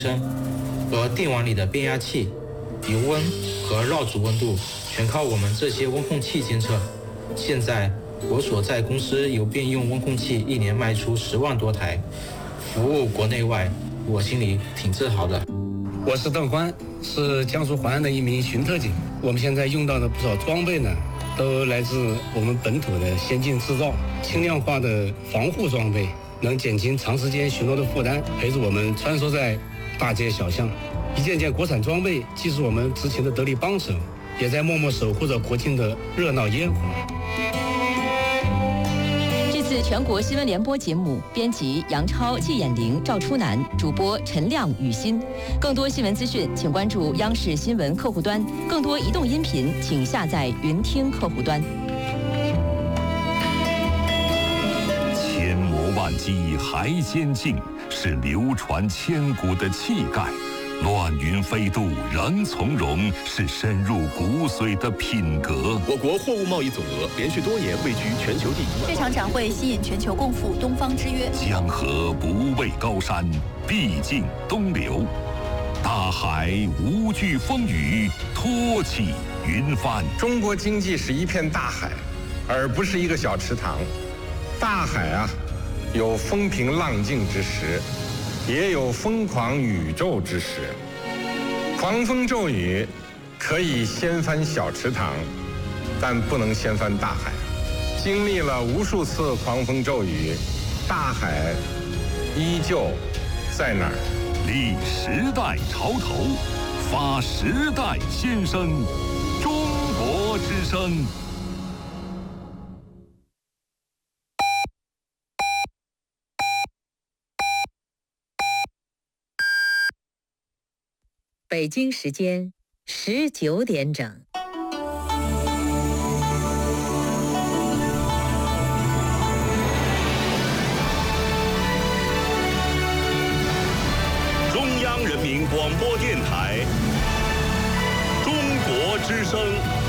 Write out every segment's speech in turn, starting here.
升和电网里的变压器、油温和绕组温度全靠我们这些温控器监测。现在我所在公司有便用温控器一年卖出10万多台，服务国内外，我心里挺自豪的。 我是邓欢，是江苏淮安的一名巡特警。我们现在用到的不少装备呢，都来自我们本土的先进制造，轻量化的防护装备，能减轻长时间巡逻的负担，陪着我们穿梭在大街小巷。一件件国产装备既是我们执勤的得力帮手，也在默默守护着国庆的热闹烟火。 这次全国新闻联播节目，编辑杨超、季衍玲、赵初南，主播陈亮、雨欣。更多新闻资讯，请关注央视新闻客户端；更多移动音频，请下载云听客户端。 千磨万击还坚劲，是流传千古的气概。乱云飞渡仍从容，是深入骨髓的品格。 我国货物贸易总额连续多年位居全球第一。 这场展会吸引全球共赴东方之约。 江河不畏高山，必尽东流；大海无惧风雨，托起云帆。 中国经济是一片大海，而不是一个小池塘。大海啊，有风平浪静之时，也有疯狂宇宙之时。狂风骤雨可以掀翻小池塘，但不能掀翻大海。经历了无数次狂风骤雨，大海依旧在那儿。 立时代潮头，发时代先声，中国之声。 北京时间19点整。 中央人民广播电台，中国之声。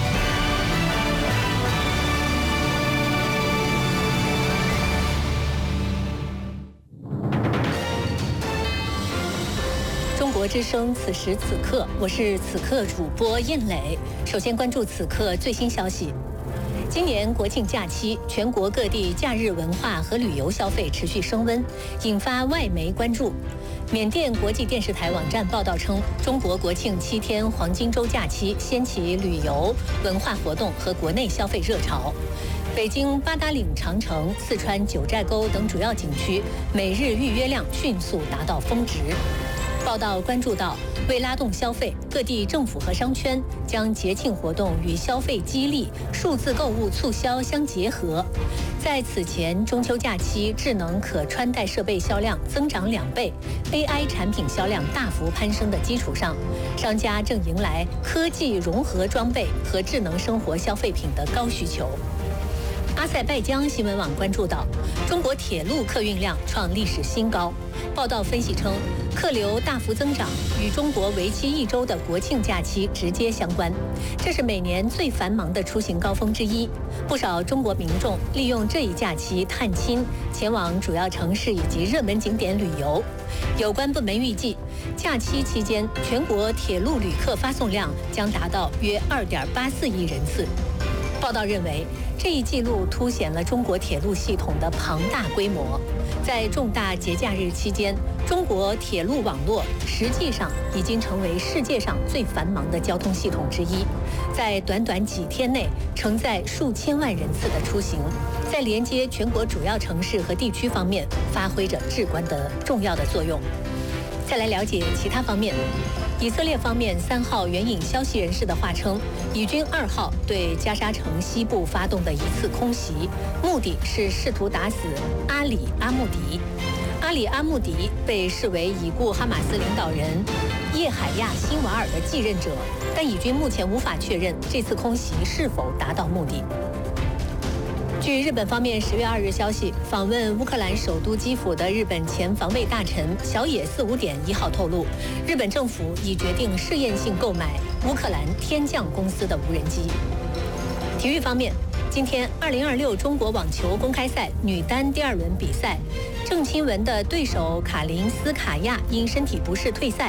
中国之声，此时此刻，我是此刻主播燕磊。首先关注此刻最新消息。今年国庆假期，全国各地假日文化和旅游消费持续升温，引发外媒关注。缅甸国际电视台网站报道称，中国国庆7天黄金周假期掀起旅游、文化活动和国内消费热潮。北京八达岭长城、四川九寨沟等主要景区每日预约量迅速达到峰值。报道关注到，为拉动消费，各地政府和商圈将节庆活动与消费激励、数字购物促销相结合。在此前中秋假期智能可穿戴设备销量增长2倍， AI 产品销量大幅攀升的基础上，商家正迎来科技融合装备和智能生活消费品的高需求。阿塞拜疆新闻网关注到，中国铁路客运量创历史新高。报道分析称，客流大幅增长与中国为期1周的国庆假期直接相关，这是每年最繁忙的出行高峰之一。不少中国民众利用这一假期探亲，前往主要城市以及热门景点旅游。有关部门预计，假期期间全国铁路旅客发送量将达到约2.84亿人次。报道认为，这一记录凸显了中国铁路系统的庞大规模。在重大节假日期间，中国铁路网络实际上已经成为世界上最繁忙的交通系统之一，在短短几天内承载数千万人次的出行，在连接全国主要城市和地区方面发挥着至关的重要的作用。再来了解其他方面。以色列方面3号援引消息人士的话称，以军2号对加沙城西部发动的一次空袭，目的是试图打死阿里·阿穆迪。阿里·阿穆迪被视为已故哈马斯领导人叶海亚·辛瓦尔的继任者，但以军目前无法确认这次空袭是否达到目的。据日本方面10月2日消息，访问乌克兰首都基辅的日本前防卫大臣小野四五点1号透露，日本政府已决定试验性购买乌克兰天降公司的无人机。体育方面，今天2026中国网球公开赛女单第2轮比赛，郑钦文的对手卡林斯卡娅因身体不适退赛，